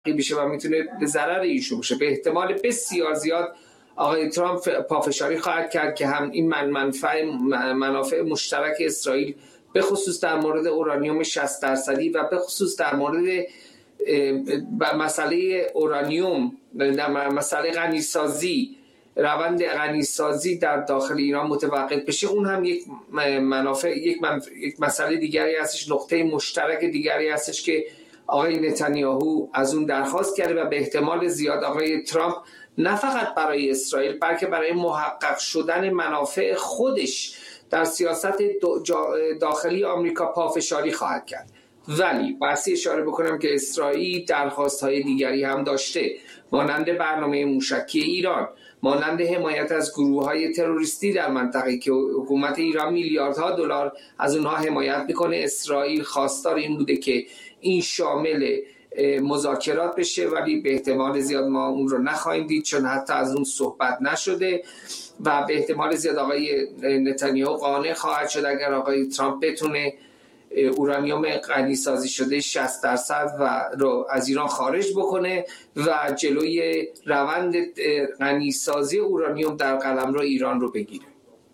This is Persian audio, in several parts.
بشه و میتونه به ضرر ایشون باشه. به احتمال بسیار زیاد آقای ترامپ پافشاری خواهد کرد که هم این منافع مشترک اسرائیل به خصوص در مورد اورانیوم 60% و به خصوص در مورد مسئله اورانیوم، مسئله غنیسازی، روند غنیسازی در داخل ایران متوقف بشه، اون هم یک مسئله دیگری هستش، نقطه مشترک دیگری هستش که آقای نتانیاهو از اون درخواست کرده و به احتمال زیاد آقای ترامپ نه فقط برای اسرائیل بلکه برای محقق شدن منافع خودش در سیاست داخلی آمریکا پافشاری خواهد کرد. ولی باید اشاره بکنم که اسرائیل درخواست‌های دیگری هم داشته، مانند برنامه موشکی ایران، مانند حمایت از گروه‌های تروریستی در منطقه که حکومت ایران میلیاردها دلار از اونها حمایت میکنه. اسرائیل خواستار این بوده که این شامل مذاکرات بشه، ولی به احتمال زیاد ما اون رو نخواهیم دید چون حتی از اون صحبت نشده و به احتمال زیاد آقای نتانیاهو قانع خواهد شد اگر آقای ترامپ بتونه اورانیوم غنیسازی شده 60% و رو از ایران خارج بکنه و جلوی روند غنیسازی اورانیوم در قلمرو ایران رو بگیره.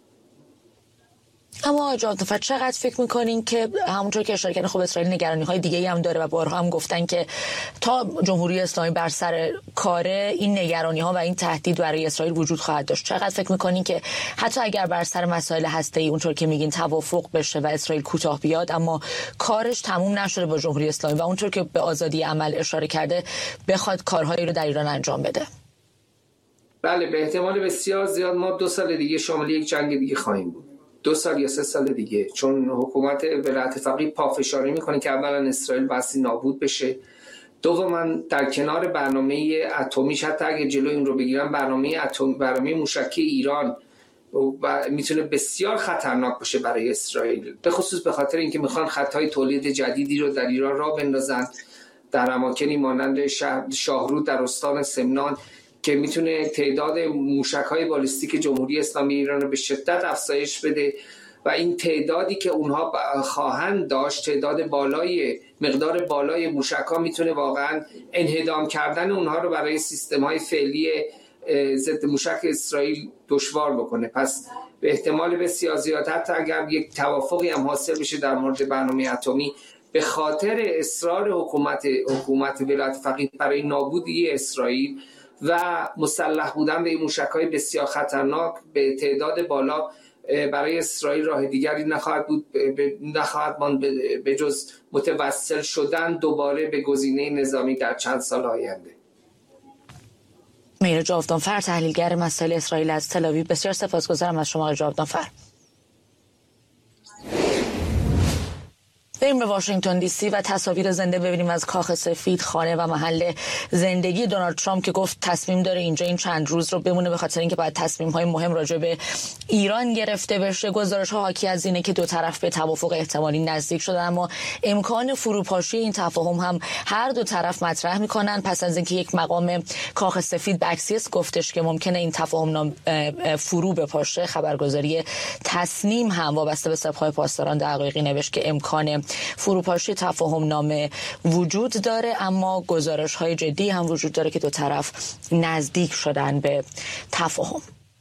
اما آقای جوادنفر چقدر فکر میکنین که همونطور که اشاره کردین خب اسرائیل نگرانی‌های دیگه‌ای هم داره و بارها هم گفتن که تا جمهوری اسلامی بر سر کاره این نگرانی‌ها و این تهدید برای اسرائیل وجود خواهد داشت. چقدر فکر میکنین که حتی اگر بر سر مسائل هسته‌ای اونطور که میگین توافق بشه و اسرائیل کوتاه بیاد اما کارش تموم نشده با جمهوری اسلامی و اونطور که به آزادی عمل اشاره کرده بخواد کارهایی رو در ایران انجام بده؟ بله، به احتمال بسیار زیاد ما 2 سال دیگه شامل یک جنگ دیگه خواهیم بود. 2 سال یا 3 سال دیگه، چون حکومت ولایت فقیه پافشاری میکنه که اولا اسرائیل بسی نابود بشه، دوما در کنار برنامه اتمیش حتی اگه جلوی این رو بگیرن برنامه موشکی ایران میتونه بسیار خطرناک باشه برای اسرائیل، به خصوص به خاطر اینکه میخوان خطای تولید جدیدی رو در ایران راه بندازن در اماکنی مانند شاهرود در استان سمنان که میتونه تعداد موشک‌های بالستیک جمهوری اسلامی ایران رو به شدت افزایش بده و این تعدادی که اونها خواهند داشت، تعداد مقدار بالای موشک‌ها میتونه واقعا انهدام کردن اونها رو برای سیستم‌های فعلی ضد موشک اسرائیل دشوار بکنه. پس به احتمال بسیار زیاد حتی اگر یک توافقی هم حاصل بشه در مورد برنامه اتمی، به خاطر اصرار حکومت ولایت فقیه برای نابودی اسرائیل و مسلح بودن به این موشک‌های بسیار خطرناک به تعداد بالا، برای اسرائیل راه دیگری نخواهد ماند به جز متوسل شدن دوباره به گزینه نظامی در چند سال آینده. مهر جاودانفر، تحلیلگر مسائل اسرائیل از تل‌آویو، بسیار سپاسگزارم از شما آقای جاودانفر. بریم به واشنگتن دی سی و تصاویر زنده ببینیم از کاخ سفید، خانه و محل زندگی دونالد ترامپ که گفت تصمیم داره اینجا این چند روز رو بمونه به خاطر اینکه باید تصمیم‌های مهم راجع به ایران گرفته بشه. گزارش‌ها حاکی از اینه که دو طرف به توافق احتمالی نزدیک شدن، اما امکان فروپاشی این تفاهم هم هر دو طرف مطرح می‌کنن پس از اینکه یک مقام کاخ سفید به اکسیوس گفتش که ممکنه این تفاهم فرو بپاشه. خبرگزاری تصنیم هم وابسته به سپاه پاسداران دقایقی نوشت که امکان فروپاشی تفاهم نامه وجود داره، اما گزارش‌های جدی هم وجود داره که دو طرف نزدیک شدن به تفاهم.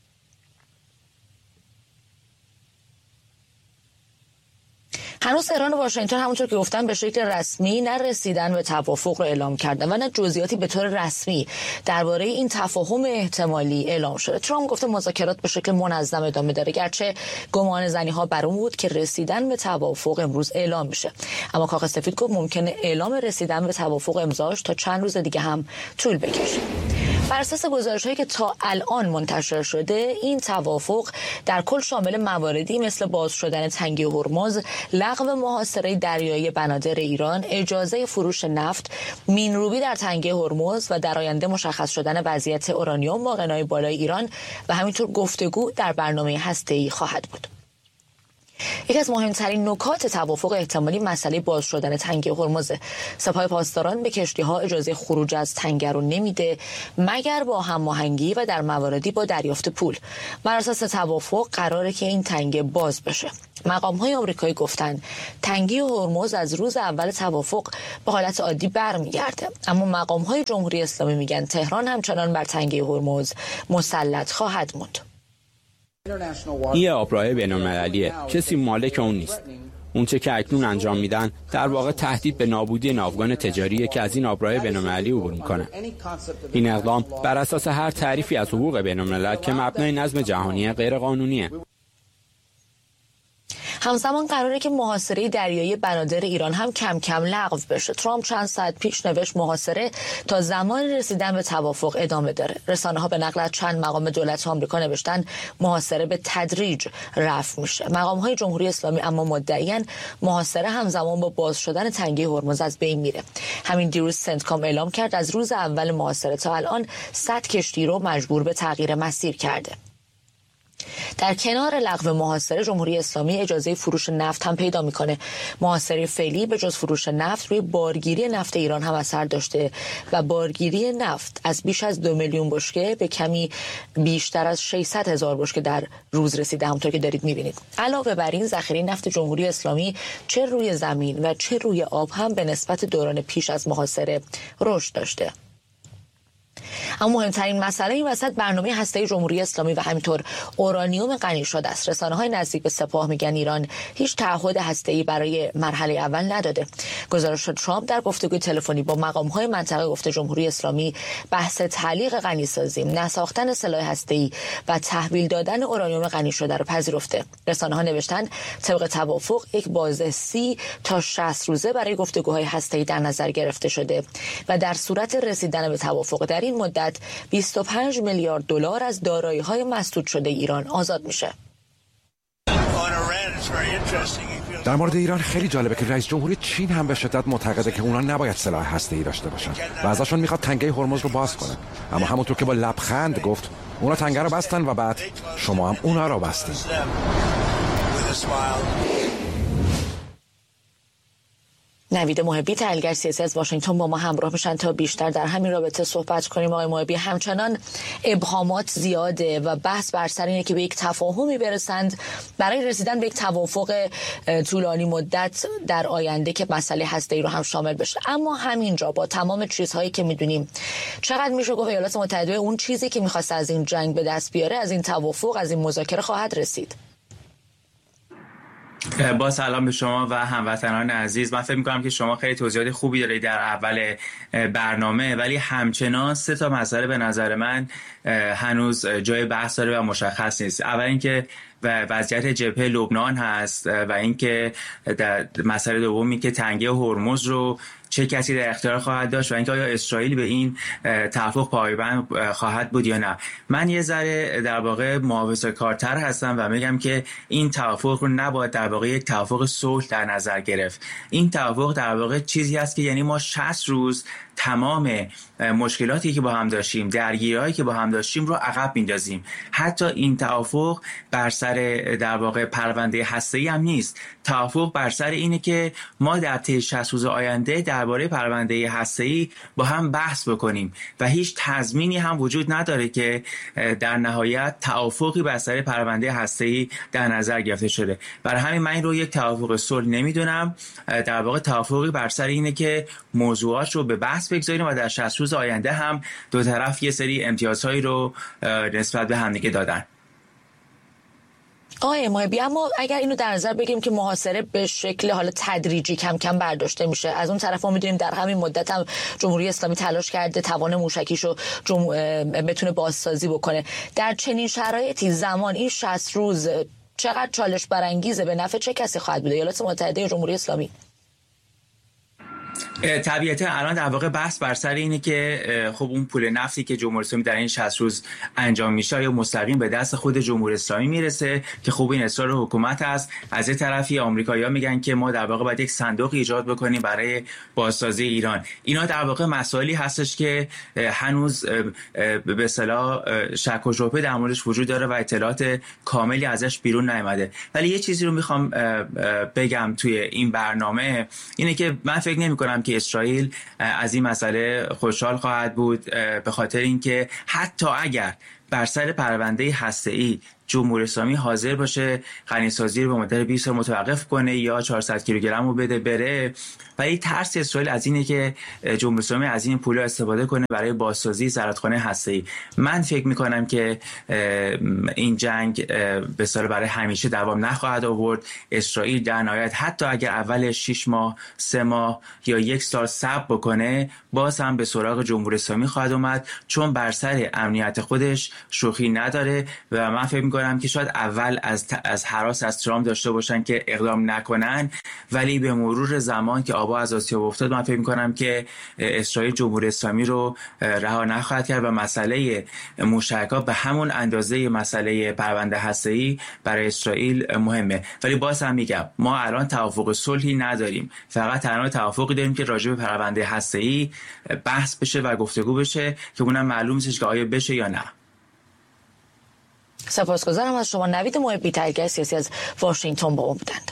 هنوز تهران و واشنگتن همونطور که گفتم به شکل رسمی نرسیدن به توافق رو اعلام کردن و نه جزئیاتی به طور رسمی درباره این تفاهم احتمالی اعلام شده. ترامپ گفته مذاکرات به شکل منظم ادامه داره، گرچه گمان زنی‌ها بر اون بود که رسیدن به توافق امروز اعلام میشه، اما کاخ سفید گفت ممکنه اعلام رسیدن به توافق امضاش تا چند روز دیگه هم طول بکشه. بر اساس گزارش‌هایی که تا الان منتشر شده این توافق در کل شامل مواردی مثل باز شدن تنگه هرمز، لغو محاصره دریایی بنادر ایران، اجازه فروش نفت، مینروبی در تنگه هرمز و در آینده مشخص شدن وضعیت اورانیوم با غنای بالای ایران و همینطور گفتگو در برنامه هسته‌ای خواهد بود. یکی از مهمترین نکات توافق احتمالی مسئله باز شدن تنگه هرمز. سپاه پاسداران به کشتی‌ها اجازه خروج از تنگه رو نمیده مگر با هماهنگی و در مواردی با دریافت پول. بر اساس توافق قراره که این تنگه باز بشه. مقام‌های آمریکایی گفتن تنگه هرمز از روز اول توافق به حالت عادی برمیگرده، اما مقام‌های جمهوری اسلامی میگن تهران همچنان بر تنگه هرمز مسلط خواهد موند. این آبراه بین‌المللیه، کسی مالک اون نیست. اونچه که اکنون انجام میدن در واقع تهدید به نابودی ناوگان تجاریه که از این آبراه بین‌المللی عبور میکنه. این اقدام بر اساس هر تعریفی از حقوق بین‌الملل که مبنای نظم جهانی غیر قانونیه. همزمان قراره که محاصره دریایی بنادر ایران هم کم کم لغو بشه. ترامپ چند ساعت پیش نوشت محاصره تا زمان رسیدن به توافق ادامه داره. رسانه‌ها به نقل از چند مقام دولت آمریکا نوشتن محاصره به تدریج رفع میشه. مقام‌های جمهوری اسلامی اما مدعیان محاصره همزمان با باز شدن تنگه هرمز از بین میره. همین دیروز سنتکام اعلام کرد از روز اول محاصره تا الان 100 کشتی رو مجبور به تغییر مسیر کرده. در کنار لغو محاصره جمهوری اسلامی اجازه فروش نفت هم پیدا میکنه. محاصره فعلی به جز فروش نفت روی بارگیری نفت ایران هم اثر داشته و بارگیری نفت از بیش از 2 میلیون بشکه به کمی بیشتر از 600,000 بشکه در روز رسیده، همونطور که دارید میبینید. علاوه بر این ذخیره نفت جمهوری اسلامی چه روی زمین و چه روی آب هم به نسبت دوران پیش از محاصره رشد داشته. اما مهمترین مسئله این وسط برنامه هسته‌ای جمهوری اسلامی و همینطور اورانیوم غنی شده است. رسانه‌های نزدیک به سپاه میگن ایران هیچ تعهد هسته‌ای برای مرحله اول نداده. گزارش ترامپ در گفتگوی تلفنی با مقام‌های منطقه گفته جمهوری اسلامی بحث تعلیق غنیسازی، نساختن سلاح هسته‌ای و تحویل دادن اورانیوم غنی شده را پذیرفته. رسانه‌ها نوشتن طبق توافق یک بازه 30 تا 60 روزه برای گفتگوهای هسته‌ای در نظر گرفته شده و در صورت رسیدن به توافق در این مدت 25 میلیارد دلار از دارایی‌های مسدود شده ایران آزاد میشه. در مورد ایران خیلی جالبه که رئیس جمهوری چین هم به شدت معتقده که اونا نباید سلاح هسته‌ای داشته باشن و ازشون میخواد تنگه هرمز رو باز کنه، اما همونطور که با لبخند گفت اونا تنگه رو بستن و بعد شما هم اونا رو بستین. نوید محبی، تحلیلگر سیاسی از واشنگتن با ما همراه میشن تا بیشتر در همین رابطه صحبت کنیم. آقای محبی، همچنان ابهامات زیاده و بحث بر سر اینه که به یک تفاهمی برسند برای رسیدن به یک توافق طولانی مدت در آینده که مسئله هسته‌ای رو هم شامل بشه. اما همینجا با تمام چیزهایی که میدونیم چقدر میشه گفت ایالات متحده اون چیزی که میخواست از این جنگ به دست بیاره، از این توافق، از این مذاکره خواهد رسید؟ با سلام به شما و هموطنان عزیز. من فکر می‌کنم که شما خیلی توضیحات خوبی دارید در اول برنامه، ولی همچنان 3 تا مسئله به نظر من هنوز جای بحث داره و مشخص نیست. اول اینکه وضعیت جبهه لبنان هست و اینکه مسئله دومی که تنگه هرمز رو چه کسی در اختیار خواهد داشت و اینکه آیا اسرائیل به این توافق پایبند خواهد بود یا نه. من یه ذره در واقع محافظه‌کارتر هستم و میگم که این توافق رو نباید در واقع یک توافق صلح در نظر گرفت. این توافق در واقع چیزی است که یعنی ما 60 روز تمام مشکلاتی که با هم داشتیم، درگیری‌هایی که با هم داشتیم رو عقب میندازیم. حتی این توافق بر سر در واقع پرونده هسته‌ای هم نیست. توافق بر سر اینه که ما در طی 60 روز آینده درباره پرونده هسته‌ای با هم بحث بکنیم و هیچ تضمینی هم وجود نداره که در نهایت توافقی بر سر پرونده هسته‌ای در نظر گرفته شده. برای همین من این رو یک توافق صلح نمیدونم. در واقع توافقی بر سر اینه که موضوعات رو به بحث بگذاریم و در 60 روز آینده هم دو طرف یه سری امتیازهایی رو نسبت به همدیگه دادن. آقای محبی، اما اگر اینو در نظر بگیریم که محاصره به شکل حالا تدریجی کم کم برداشته میشه، از اون طرف ما میدونیم در همین مدت هم جمهوری اسلامی تلاش کرده توان موشکیشو بتونه بازسازی بکنه، در چنین شرایطی زمان این 60 روز چقدر چالش برانگیزه؟ به نفع چه کسی خواهد بود؟ ایالات متحده یا جمهوری اسلامی؟ طبیعتا الان در واقع بحث بر سر اینه که خب اون پول نفتی که جمهوری اسلامی در این 60 روز انجام میشه یا مستقیم به دست خود جمهوری اسلامی میرسه که خب این اصرار حکومت است. از این طرفی آمریکایی‌ها میگن که ما در واقع باید یک صندوق ایجاد بکنیم برای بازسازی ایران. اینا در واقع مسائلی هستش که هنوز به اصطلاح شک و شبهه در موردش وجود داره و اطلاعات کاملی ازش بیرون نیامده. ولی یه چیزی رو میخوام بگم توی این برنامه اینه که من فکر نمی‌کنم که اسرائیل از این مسئله خوشحال خواهد بود، به خاطر اینکه حتی اگر بر سر پرونده هسته‌ای جمهوری اسلامی حاضر باشه غنیسازی رو به مدت 20 سال متوقف کنه یا 400 کیلوگرم رو بده بره، ولی ترس اسرائیل از اینه که جمهوری اسلامی از این پولا استفاده کنه برای بازسازی زرادخانه هسته‌ای. من فکر می‌کنم که این جنگ به اصطلاح برای همیشه دوام نخواهد آورد. اسرائیل در نهایت حتی اگر اول 6 ماه 3 ماه یا 1 سال صبر بکنه باز هم به سراغ جمهوری اسلامی خواهد اومد، چون بر سر امنیت خودش شوخی نداره و من فکر می‌کنم که شاید اول از هراس از ترامپ داشته باشن که اقدام نکنن، ولی به مرور زمان که آبا از آسیاب افتاد من فکر می‌کنم که اسرائیل جمهوری اسلامی رو رها نخواهد کرد و مسئله مشترکات به همون اندازه مسئله پرونده هسته‌ای برای اسرائیل مهمه. ولی باز هم میگم ما الان توافق صلحی نداریم، فقط تنها توافقی داریم که راجع به پرونده هسته‌ای بحث بشه و گفتگو بشه که اونم معلوم نیست که آیا بشه یا نه. سپاسگزارم از شما. نوید محبی، تحلیلگر سیاسی از واشنگتن با ما بودند.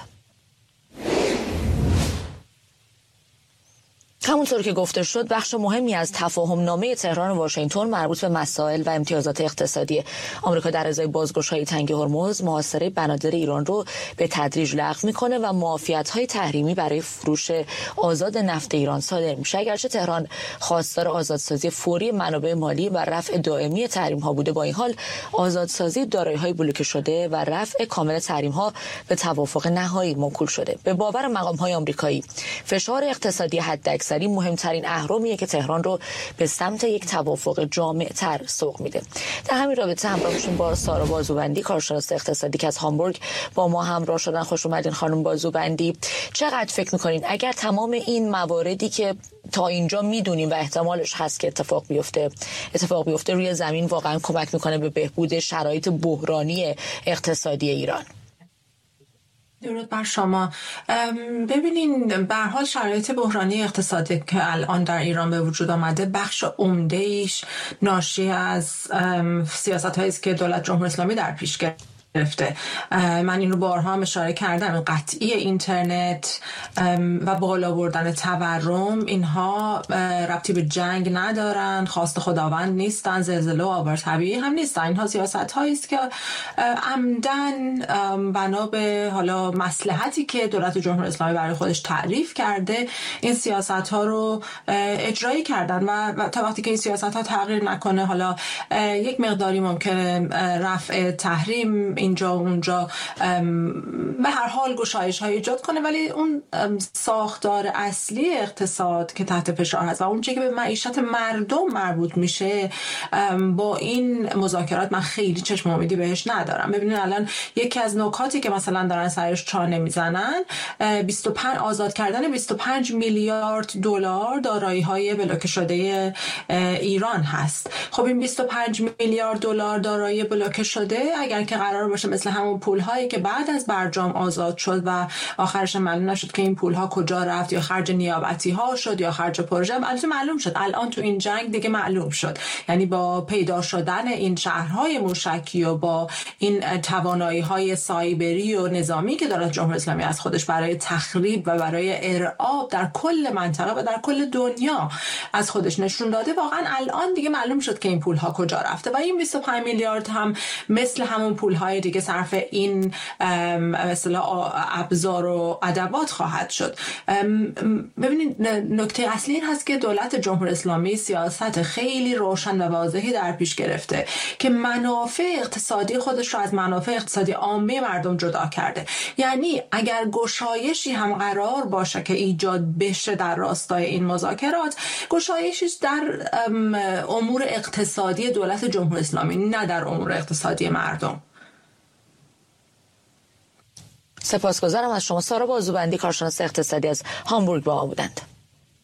همونطور که گفته شد بخش مهمی از تفاهم نامه تهران و واشنگتن مربوط به مسائل و امتیازات اقتصادی آمریکا در ازای بازگشایی تنگ هرمز محاصره بنادر ایران رو به تدریج لغو میکنه و معافیت‌های تحریمی برای فروش آزاد نفت ایران صادر میشه. اگرچه تهران خواستار آزادسازی فوری منابع مالی و رفع دائمی تحریم‌ها بوده، با این حال آزادسازی دارایی‌های بلوکه شده و رفع کامل تحریم‌ها به توافق نهایی موکول شده. به باور مقام‌های آمریکایی فشار اقتصادی حداکثر مهمترین اهرمیه که تهران رو به سمت یک توافق جامع‌تر سوق میده. در همین رابطه همراه میشیم با سارا بازوبندی، کارشناس اقتصادی که از هامبورگ با ما همراه شدن. خوش اومدین خانم بازوبندی. چقدر فکر میکنین اگر تمام این مواردی که تا اینجا میدونیم و احتمالش هست که اتفاق بیفته روی زمین واقعا کمک میکنه به بهبود شرایط بحرانی اقتصادی ایران؟ درود بر شما. ببینین به هر حال شرایط بحرانی اقتصادی که الان در ایران به وجود آمده بخش عمده ایش ناشی از سیاست‌هایی است که دولت جمهوری اسلامی در پیش گرفته. من این رو بارها اشاره کردم، قطعی اینترنت و بالا بردن تورم اینها ربطی به جنگ ندارن، خواست خداوند نیستن، زلزله و آبار طبیعی هم نیستن. اینها سیاست هایی است که عمدن بنا به حالا مصلحتی که دولت جمهوری اسلامی برای خودش تعریف کرده این سیاست ها رو اجرایی کردن و تا وقتی که این سیاست ها تغییر نکنه حالا یک مقداری ممکنه رفع تحریم اینجا اونجا به هر حال گشایش های ایجاد کنه، ولی اون ساختار اصلی اقتصاد که تحت فشار هست و اون چیزی که به معیشت مردم مربوط میشه با این مذاکرات من خیلی چشم امیدی بهش ندارم. ببینید الان یکی از نکاتی که مثلا دارن سرش چانه میزنن 25 آزاد کردن 25 میلیارد دلار دارایی های بلوکه شده ایران هست. خب این 25 میلیارد دلار دارایی بلوکه شده اگر که قرار باشه مثل همون پول هایی که بعد از برجام آزاد شد و آخرش معلوم نشد که این پول ها کجا رفت یا خرج نیابتی ها شد یا خرج پروژه، البته معلوم شد الان تو این جنگ دیگه معلوم شد، یعنی با پیدا شدن این شهرهای موشکی و با این توانایی های سایبری و نظامی که داره جمهوری اسلامی از خودش برای تخریب و برای ارعاب در کل منطقه و در کل دنیا از خودش نشون داده، واقعا الان دیگه معلوم شد که این پول ها کجا رفته و این 25 میلیارد هم مثل همون پول های دیگه صرف این مثلا ابزار و ادوات خواهد شد. ببینید نکته اصلی این هست که دولت جمهوری اسلامی سیاست خیلی روشن و واضحی در پیش گرفته که منافع اقتصادی خودش رو از منافع اقتصادی عامه مردم جدا کرده. یعنی اگر گشایشی هم قرار باشه که ایجاد بشه در راستای این مذاکرات، گشایشی در امور اقتصادی دولت جمهوری اسلامی نه در امور اقتصادی مردم. سپاسگزارم از شما. سارا بازوبندی، کارشناس اقتصادی از هامبورگ با ما بودند.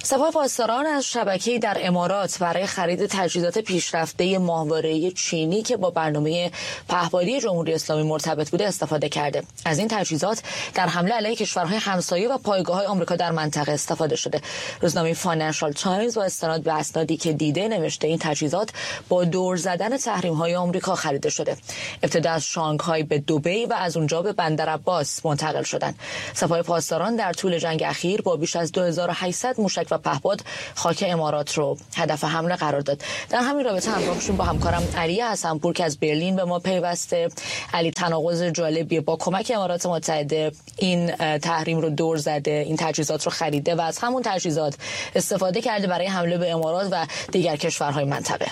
سپاه پاسداران از شبکه‌ای در امارات برای خرید تجهیزات پیشرفته ماهواره‌ای چینی که با برنامه پهپادی جمهوری اسلامی مرتبط بوده استفاده کرده. از این تجهیزات در حمله علیه کشورهای همسایه و پایگاه‌های آمریکا در منطقه استفاده شده. روزنامه فاینانشال تایمز با استناد به اسنادی که دیده نوشته این تجهیزات با دور زدن تحریم‌های آمریکا خریده شده. ابتدا از شانگهای به دبی و از اونجا به بندر عباس منتقل شدند. سپاه پاسداران در طول جنگ اخیر با بیش از 2800 موشک و پهپاد خاک امارات رو هدف حمله قرار داد. در همین رابطه همراه شدیم با همکارم علی حسنپور که از برلین به ما پیوسته. علی، تناقض جالبیه، با کمک امارات متحده این تحریم رو دور زده، این تجهیزات رو خریده و از همون تجهیزات استفاده کرده برای حمله به امارات و دیگر کشورهای منطقه.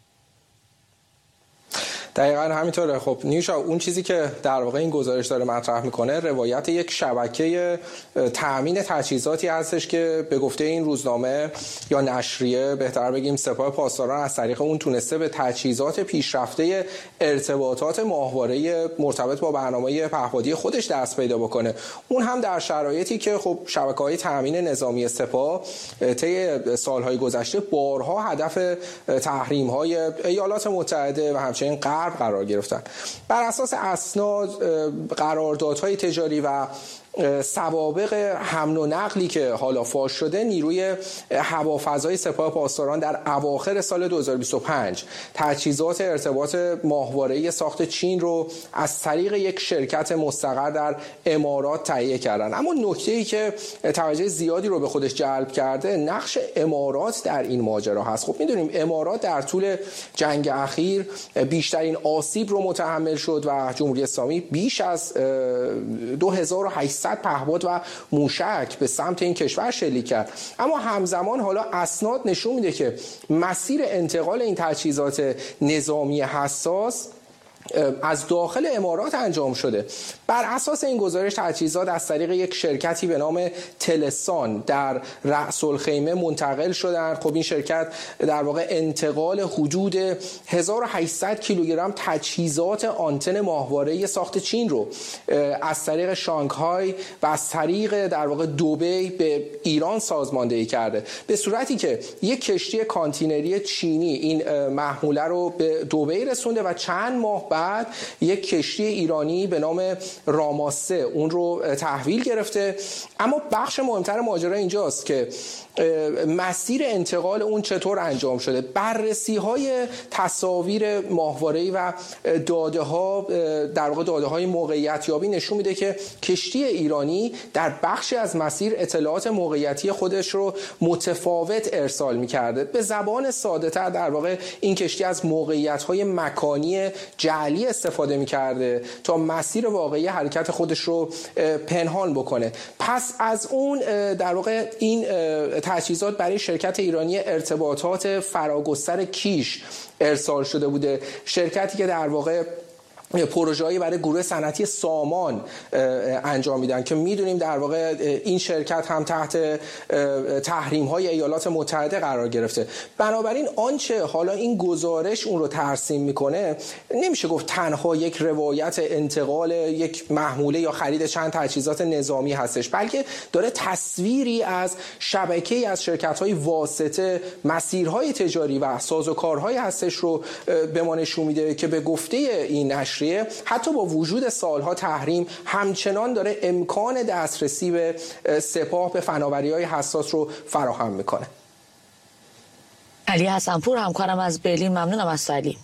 دقیقاً همینطوره. خب نیوشا، اون چیزی که در واقع این گزارش داره مطرح میکنه روایت یک شبکه تامین تجهیزاتی هستش که به گفته این روزنامه یا نشریه بهتر بگیم سپاه پاسداران از طریق اون تونسته به تجهیزات پیشرفته ارتباطات ماهواره‌ای مرتبط با برنامه پهپادی خودش دست پیدا بکنه. اون هم در شرایطی که خب شبکه‌های تامین نظامی سپاه طی سالهای گذشته بارها هدف تحریم‌های ایالات متحده و همچنین قرار گرفتن. بر اساس اسناد، قراردادهای تجاری و سوابق حمل و نقلی که حالا فاش شده، نیروی هوافضای سپاه پاسداران در اواخر سال 2025 تجهیزات ارتباط ماهواره‌ای ساخت چین رو از طریق یک شرکت مستقر در امارات تهیه کردن. اما نکته‌ای که توجه زیادی رو به خودش جلب کرده نقش امارات در این ماجرا هست. خب میدونیم امارات در طول جنگ اخیر بیشترین آسیب رو متحمل شد و جمهوری اسلامی بیش از 2800 پهپاد و موشک به سمت این کشور شلیک کرد. اما همزمان حالا اسناد نشون میده که مسیر انتقال این تجهیزات نظامی حساس از داخل امارات انجام شده. بر اساس این گزارش تجهیزات از طریق یک شرکتی به نام تلسان در رأس الخیمه منتقل شدند. خب این شرکت در واقع انتقال حدود 1800 کیلوگرم تجهیزات آنتن ماهواره‌ای ساخت چین رو از طریق شانگهای و از طریق در واقع دبی به ایران سازماندهی کرده، به صورتی که یک کشتی کانتینری چینی این محموله رو به دبی رسونده و چند ماه بعد یک کشتی ایرانی به نام راماسه اون رو تحویل گرفته. اما بخش مهمتر ماجرا اینجاست که مسیر انتقال اون چطور انجام شده. بررسی های تصاویر ماهواره‌ای و داده ها در واقع داده های موقعیت یابی نشون میده که کشتی ایرانی در بخشی از مسیر اطلاعات موقعیتی خودش رو متفاوت ارسال میکرده. به زبان ساده تر در واقع این کشتی از موقعیت های مکانی جعلی استفاده میکرده تا مسیر واقعی حرکت خودش رو پنهان بکنه. پس از اون در واقع این تجهیزات برای شرکت ایرانی ارتباطات فراگستر کیش ارسال شده بوده، شرکتی که در واقع پروژه‌ای برای گروه صنعتی سامان انجام میدن که میدونیم در واقع این شرکت هم تحت تحریم‌های ایالات متحده قرار گرفته. بنابراین آنچه حالا این گزارش اون رو ترسیم میکنه نمیشه گفت تنها یک روایت انتقال یک محموله یا خرید چند تجهیزات نظامی هستش، بلکه داره تصویری از شبکه‌ای از شرکت‌های واسطه، مسیرهای تجاری و سازوکارهای هستش رو به ما نشون میده که به گفته این نشریه حتی با وجود سالها تحریم همچنان داره امکان دسترسی به سپاه به فناوری‌های حساس رو فراهم میکنه. علی حسنپور همکارم از برلین، ممنونم از علی.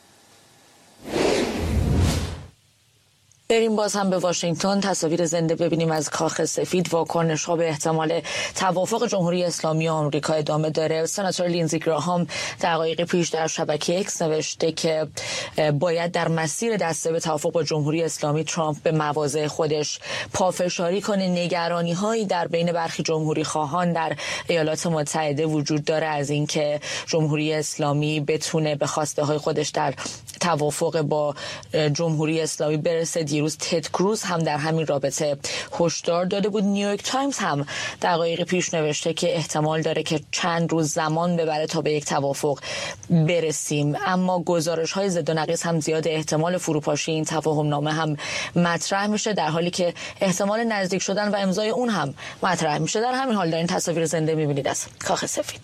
بریم باز هم به واشنگتن، تصاویر زنده ببینیم از کاخ سفید. واکنش‌ها به احتمال توافق جمهوری اسلامی و آمریکا ادامه داره. سناتور لینزی گراهام دقایق پیش در شبکه اکس نوشته که باید در مسیر دسته به توافق با جمهوری اسلامی ترامپ به مواضع خودش پافشاری کنه. نگرانی‌هایی در بین برخی جمهوری خواهان در ایالات متحده وجود داره از اینکه جمهوری اسلامی بتونه به خواسته‌های خودش در توافق با جمهوری اسلامی برسه. دیروز تد کروز هم در همین رابطه هشدار داده بود. نیویورک تایمز هم دقایق پیش نوشته که احتمال داره که چند روز زمان ببره تا به یک توافق برسیم، اما گزارش‌های ضد و نقیض هم زیاد. احتمال فروپاشی این تفاهم نامه هم مطرح میشه، در حالی که احتمال نزدیک شدن و امضای اون هم مطرح میشه. در همین حال دارین تصاویر زنده میبینید از کاخ سفید.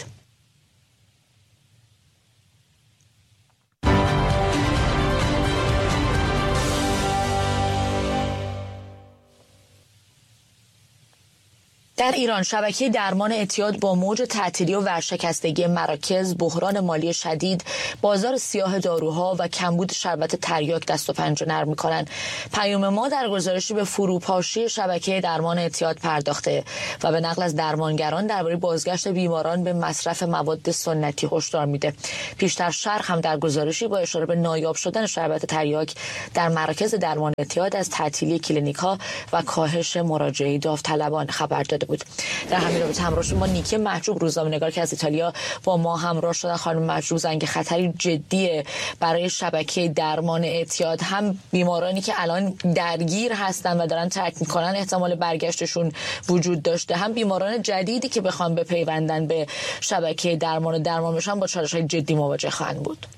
در ایران شبکه درمان اعتیاد با موج تعطیلی و ورشکستگی مراکز، بحران مالی شدید، بازار سیاه داروها و کمبود شربت تریاک دست و پنجه نرم می‌کنند. پیام ما در گزارشی به فروپاشی شبکه درمان اعتیاد پرداخته و به نقل از درمانگران درباره بازگشت بیماران به مصرف مواد سنتی هشدار میده. پیشتر شرق هم در گزارشی با اشاره به نایاب شدن شربت تریاک در مراکز درمان اعتیاد از تعطیلی کلینیک‌ها و کاهش مراجعه داوطلبان خبر داده بود. در همین رابطه همراه شما نیکی محجوب، روزنامه‌نگار که از ایتالیا با ما همراه شدن. خانم محجوب، زنگ خطری جدیه برای شبکه درمان اعتیاد، هم بیمارانی که الان درگیر هستن و دارن ترک میکنن احتمال برگشتشون وجود داشته، هم بیماران جدیدی که بخوان بپیوندن به شبکه درمان بشن با چالش‌های جدی مواجه خواهند بود.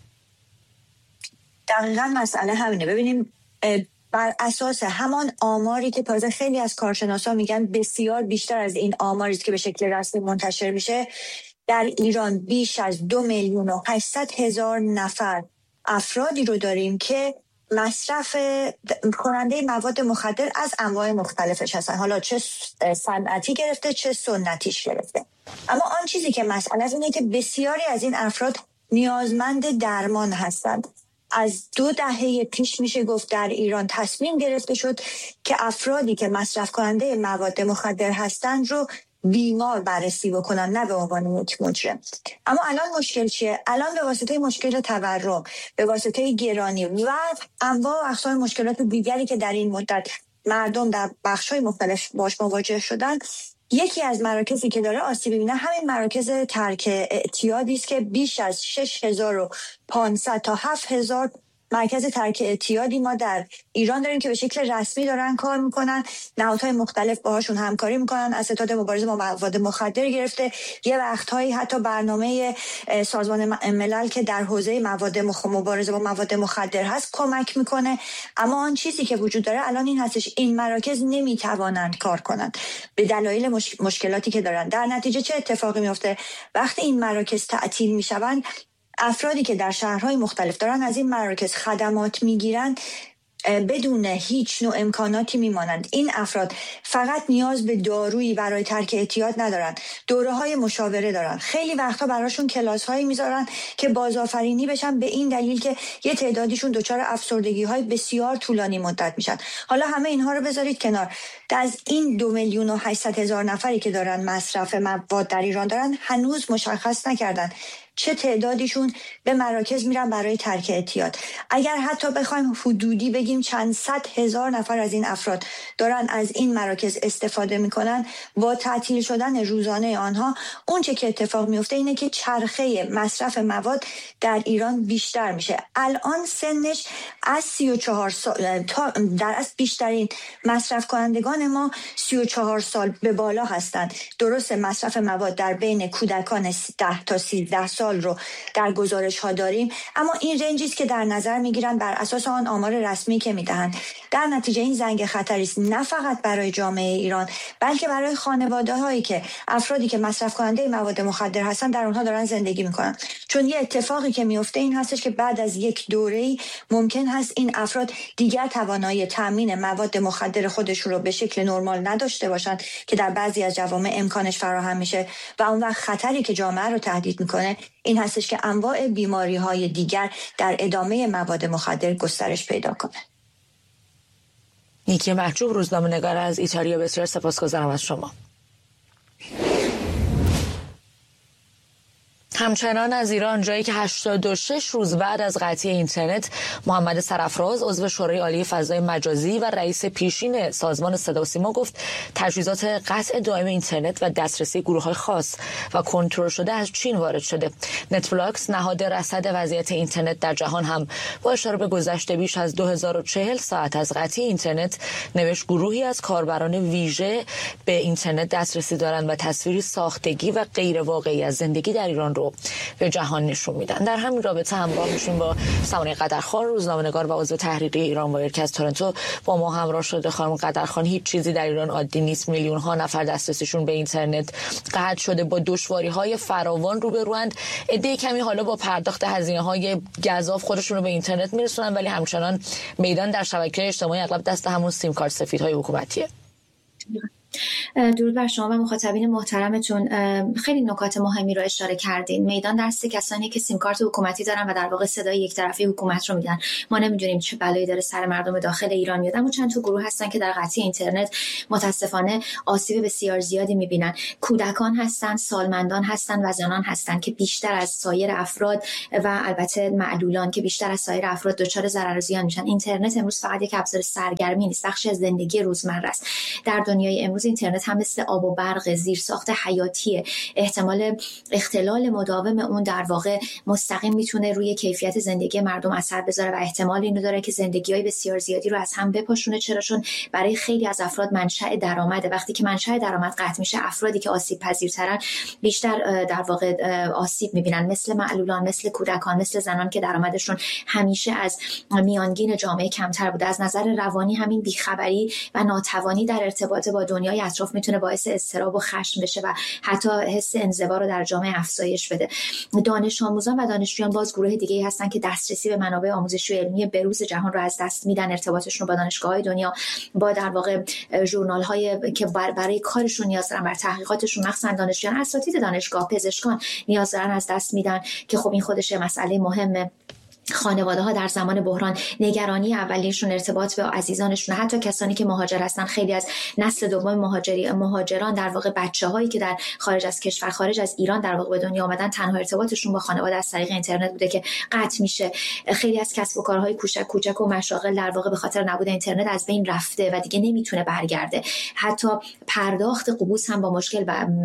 دقیقاً مسئله همینه. ببینیم بر اساس همان آماری که تازه خیلی از کارشناسا میگن بسیار بیشتر از این آماری است که به شکل رسمی منتشر میشه، در ایران بیش از 2,800,000 نفر افرادی رو داریم که مصرف کننده مواد مخدر از انواع مختلفش هستن، حالا چه صنعتی گرفته چه سنتیش گرفته. اما آن چیزی که مسئله است اینه که بسیاری از این افراد نیازمند درمان هستند. از 2 دهه پیش میشه گفت در ایران تصمیم گرفته شد که افرادی که مصرف کننده مواد مخدر هستند رو بیمار بررسی بکنن، نه به عنوان یک مجرم. اما الان مشکل چیه؟ الان به واسطه مشکل تورم، به واسطه گرانی و انواع و اقسام مشکلات دیگری که در این مدت مردم در بخش‌های مختلف باش مواجه شدن، یکی از مراکزی که داره آسیب می‌بینه همین مراکز ترک اعتیادی است که بیش از 6,500 تا 7,000 مرکز ترک اعتیادی ما در ایران داریم که به شکل رسمی دارن کار میکنن. نهادهای مختلف باهاشون همکاری میکنن، از ستاد مبارزه با مواد مخدر گرفته یه وقتهایی حتی برنامه سازمان ملل که در حوزه مبارزه با مواد مخدر هست کمک میکنه. اما آن چیزی که وجود داره الان این هستش، این مراکز نمیتوانند کار کنند به دلایل مشکلاتی که دارن. در نتیجه چه اتفاقی میفته؟ وقتی این مراکز تعطیل میشوند، افرادی که در شهرهای مختلف دارن از این مراکز خدمات میگیرن بدون هیچ نوع امکاناتی میمانند. این افراد فقط نیاز به دارویی برای ترک اعتیاد ندارن، دوره‌های مشاوره دارن، خیلی وقتا براشون کلاس‌هایی میذارن که بازآفرینی بشن، به این دلیل که یه تعدادیشون دچار افسردگی‌های بسیار طولانی مدت میشن. حالا همه اینها رو بذارید کنار، از این 2,800,000 نفری که دارن مصرف مواد در ایران دارن هنوز مشخص نکردن چه تعدادیشون به مراکز میرن برای ترک اعتیاد. اگر حتی بخوایم حدودی بگیم چند صد هزار نفر از این افراد دارن از این مراکز استفاده میکنن، با تعطیل شدن روزانه آنها اون چه که اتفاق میفته اینه که چرخه مصرف مواد در ایران بیشتر میشه. الان سنش از 34 سال در اصل بیشترین مصرف کنندگان ما 34 سال به بالا هستند. درست مصرف مواد در بین کودکان 10 تا 13 سال رو در گزارش ها داریم، اما این رنجی است که در نظر میگیرن بر اساس آن آمار رسمی که میدهند. در نتیجه این زنگ خطری است نه فقط برای جامعه ایران بلکه برای خانواده هایی که افرادی که مصرف کننده مواد مخدر هستن در اونها دارن زندگی میکنن. چون یه اتفاقی که میفته این هستش که بعد از یک دوره‌ای ممکن هست این افراد دیگر توانایی تامین مواد مخدر خودشون رو به شکل نرمال نداشته باشن که در بعضی از جوامع امکانش فراهم میشه و اون وقت خطری که جامعه رو تهدید میکنه این هستش که انواع بیماری‌های دیگر در ادامه مواد مخدر گسترش پیدا کنه. نیکی محجوب، روزنامه‌نگار از ایتالیا، بسیار سپاسگزارم از شما. همچنان از ایران، جایی که 86 روز بعد از قطعی اینترنت، محمد سرافراز عضو شورای عالی فضای مجازی و رئیس پیشین سازمان صدا و سیما گفت تجهیزات قطع دائم اینترنت و دسترسی گروه‌های خاص و کنترل شده از چین وارد شده. نتفلاکس، نهاد رصد وضعیت اینترنت در جهان، هم با اشاره به گذشت بیش از 2040 ساعت از قطعی اینترنت نوشت گروهی از کاربران ویژه به اینترنت دسترسی دارند و تصویری ساختگی و غیر واقعی از زندگی در ایران رو به جهان نشون میدن. در همین رابطه همراه میشیم با سمانه قدرخان، روزنامه‌نگار و عضو تحریریه ایران وایر که از تورنتو با ما همراه شده. خانم قدرخان، هیچ چیزی در ایران عادی نیست. میلیون ها نفر دسترسیشون به اینترنت قطع شده، با دشواری‌های فراوان روبروند. عده کمی حالا با پرداخت هزینه‌های گزاف خودشون رو به اینترنت میرسونن، ولی همچنان میدان در شبکه‌های اجتماعی اغلب دست همون سیم کارت سفیدهای حکومتیه. درود بر شما و مخاطبین محترمتون. خیلی نکات مهمی رو اشاره کردین. میدان دست کسانی که سیم کارت حکومتی دارن و در واقع صدای یک طرفه حکومت رو میدن. ما نمیدونیم چه بلایی داره سر مردم داخل ایران میاد، اما چند تا گروه هستن که در قطعی اینترنت متاسفانه آسیب بسیار زیادی میبینن. کودکان هستن، سالمندان هستن و زنان هستن که بیشتر از سایر افراد و البته معلولان که بیشتر از سایر افراد دچار ضرر و زیان میشن. اینترنت امروز فقط یک ابزار سرگرمی نیست، بخشی از زندگی روزمره است. در دنیای امروز اینترنت هم مثل آب و برق زیرساخت حیاتیه. احتمال اختلال مداوم اون در واقع مستقیم میتونه روی کیفیت زندگی مردم اثر بذاره و احتمال اینو داره که زندگی‌های بسیار زیادی رو از هم بپاشونه. چون برای خیلی از افراد منشأ درآمده. وقتی که منشأ درآمد قطع میشه، افرادی که آسیب پذیرترن بیشتر در واقع آسیب میبینن، مثل معلولان، مثل کودکان، مثل زنان که درآمدشون همیشه از میانگین جامعه کمتر بوده. از نظر روانی همین بیخبری و ناتوانی در ارتباط با دنیای اطراف میتونه باعث اضطراب و خشم بشه و حتی حس انزوا رو در جامعه افزایش بده. دانش آموزان و دانشجویان باز گروه دیگه‌ای هستن که دسترسی به منابع آموزشی و علمی بروز جهان رو از دست میدن. ارتباطشون با دانشگاه‌های دنیا، با در واقع ژورنال‌های که برای کارشون نیاز دارن، برای تحقیقاتشون، مخصوصا دانشجویان، اساتید دانشگاه، پزشکان نیاز دارن، از دست میدن که خب این خودش مسئله مهمه. خانواده‌ها در زمان بحران نگرانی اولیشون ارتباط به عزیزانشون، حتی کسانی که مهاجر هستن. خیلی از نسل دوم مهاجران در واقع بچه‌هایی که در خارج از کشور، خارج از ایران در واقع به دنیا آمدن، تنها ارتباطشون با خانواده از طریق اینترنت بوده که قطع میشه. خیلی از کسب و کارهای کوچک و مشاغل در واقع به خاطر نبود اینترنت از بین رفته و دیگه نمیتونه برگرده. حتی پرداخت قبوس هم با مشکل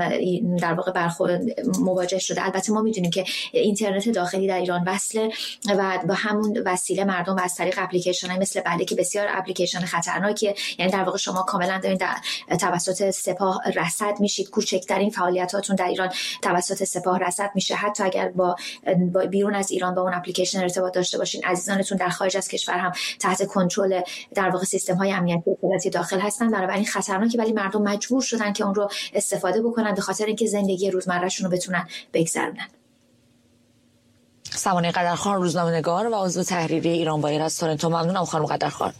در واقع مواجه شده. البته ما میدونیم که اینترنت داخلی در ایران وصله و با همون وسیله مردم و از طریق اپلیکیشن‌های مثل بله که بسیار اپلیکیشن خطرناکیه، یعنی در واقع شما کاملا دارین توسط سپاه رصد میشید. کوچکترین فعالیتاتون در ایران توسط سپاه رصد میشه. حتی اگر با بیرون از ایران با اون اپلیکیشن ارتباط داشته باشین، عزیزانتون در خارج از کشور هم تحت کنترل در واقع سیستم‌های امنیتی اطلاعاتی داخل هستن. بنابراین خطرناکه، ولی مردم مجبور شدن که اون رو استفاده بکنن به خاطر اینکه زندگی روزمره‌شون رو بتونن بگذرونن. سمانه قدرخان، روزنامه‌نگار و عضو تحریریه ایران وایر از تورنتو. ممنونم خانم قدرخان.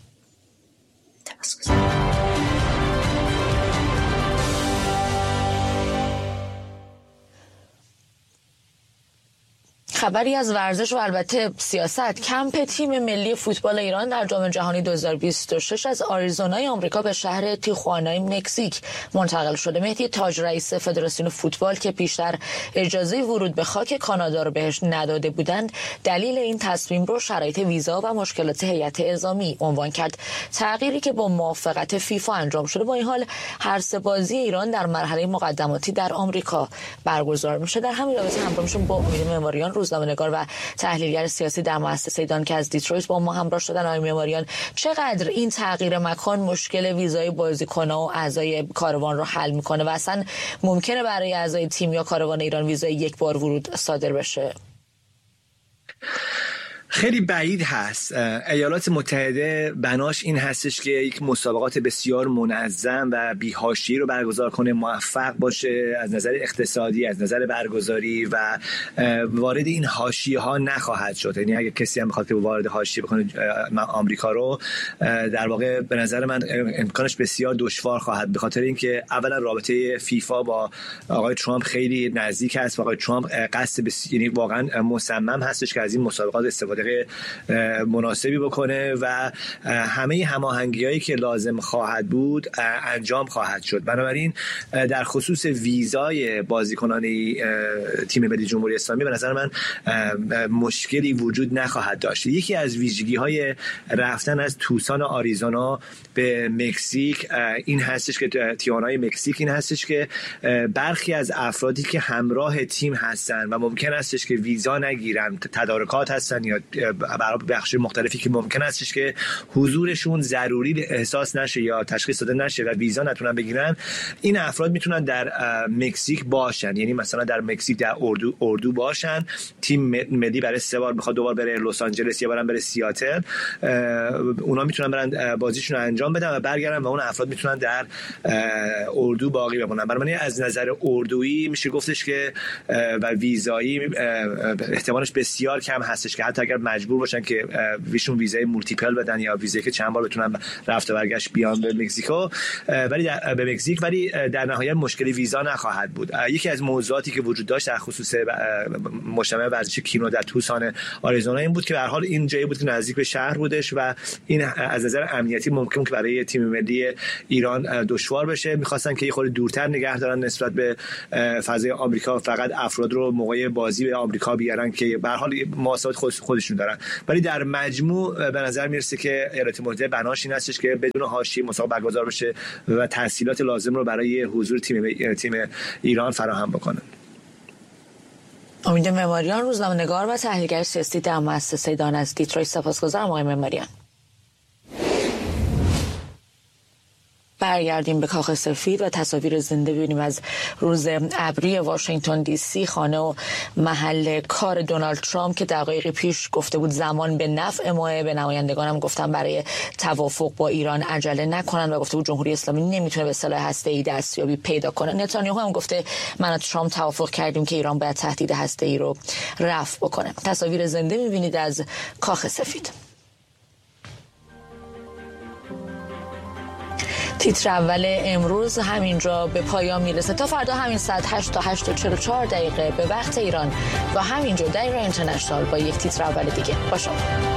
خبری از ورزش و البته سیاست. کمپ تیم ملی فوتبال ایران در جام جهانی 2026 از آریزونای آمریکا به شهر تیخوانای مکزیک منتقل شده. مهدی تاج، رئیس فدراسیون فوتبال، که پیشتر اجازه ورود به خاک کانادا رو بهش نداده بودند، دلیل این تصمیم رو شرایط ویزا و مشکلات هیئت اعزامی عنوان کرد. تغییری که با موافقت فیفا انجام شده. با این حال هر سه بازی ایران در مرحله مقدماتی در آمریکا برگزار میشه. در همین رابطه همراه میشم با امید معماریان، روزنامه‌نگار و تحلیلگر سیاسی در مؤسسه دان که از دیترویت با ما همراه شدن. آقای معماریان، چقدر این تغییر مکان مشکل ویزای بازیکن‌ها و اعضای کاروان رو حل میکنه و اصلا ممکنه برای اعضای تیم یا کاروان ایران ویزای یک بار ورود صادر بشه؟ خیلی بعید هست. ایالات متحده بناش این هستش که یک مسابقات بسیار منظم و بی‌حاشیه‌ای رو برگزار کنه، موفق باشه از نظر اقتصادی، از نظر برگزاری و وارد این حاشیه‌ها نخواهد شد. یعنی اگه کسی هم بخواد که وارد حاشیه بکنه آمریکا رو، در واقع به نظر من امکانش بسیار دشوار خواهد، به خاطر اینکه اولا رابطه فیفا با آقای ترامپ خیلی نزدیک است و آقای ترامپ قصد یعنی واقعا مصمم هستش که از این مسابقات استفاده منطقه مناسبی بکنه و همه هماهنگی‌هایی که لازم خواهد بود انجام خواهد شد. بنابراین در خصوص ویزای بازیکنان تیم ملی جمهوری اسلامی به نظر من مشکلی وجود نخواهد داشت. یکی از ویژگی‌های رفتن از توسان آریزونا به مکزیک این هستش که تیوانای مکزیک این هستش که برخی از افرادی که همراه تیم هستن و ممکن هستش که ویزا نگیرن، تدارکات هستن یا برای بخش مختلفی که ممکن هستش که حضورشون ضروری احساس نشه یا تشخیص داده نشه و ویزا نتونن بگیرن، این افراد میتونن در مکزیک باشن. یعنی مثلا در مکزیک در اردو باشن، تیم ملی برای 3 بار میخواد 2 بار بره لس آنجلس یا برن بره سیاتل، اونا میتونن برن بازیشون رو انجام بدن و برگردن و اون افراد میتونن در اردو باقی بمونن. برای از نظر اردویی میشه گفتش که و ویزایی احتمالش بسیار کم هستش که حتی اگر مجبور باشن که ویشون ویزای مولتیپل بدن یا ویزایی که چند بار بتونن رفت و برگشت بیان به مکزیکو به مکزیک، ولی در نهایت مشکل ویزا نخواهد بود. یکی از موضوعاتی که وجود داشت در خصوص مجتمع ورزشی کینو در توسان آریزونا این بود که به هر حال این جایی بود که نزدیک به شهر بودش و این از نظر امنیتی ممکن که برای تیم ملی ایران دشوار بشه. می‌خواستن که یه خورده دورتر نگه دارن نسبت به فضای آمریکا، فقط افراد رو موقع بازی به آمریکا بیارن که به هر حال مواصلات خودشون دارن. ولی در مجموع به نظر میرسه که ایالات متحده بناش این هستش که بدون حاشیه مسابقه برگزار بشه و تسهیلات لازم رو برای حضور تیم ایران فراهم بکنه. امید معماریان، روزنامه‌نگار و تحلیلگر سیاسی در مؤسسه دان از دیترویت. سپاسگزارم آقای معماریان. برگردیم به کاخ سفید و تصاویر زنده ببینیم از روز ابری واشنگتن دی سی، خانه و محل کار دونالد ترامپ که دقایقی پیش گفته بود زمان به نفع ماه. به نمایندگانم گفتم برای توافق با ایران عجله نکنن و گفته بود جمهوری اسلامی نمیتونه به سلاح هسته‌ای دستیابی پیدا کنه. نتانیاهو هم گفته من و ترامپ توافق کردیم که ایران باید تهدید هسته‌ای رو رفع بکنه. تصاویر زنده می‌بینید از کاخ سفید. تیتر اول امروز همینجا به پایان میرسه. تا فردا همین ساعت 8 تا 8:44 به وقت ایران و همینجا در ایران اینترنشنال با یک تیتر اول دیگه با شما.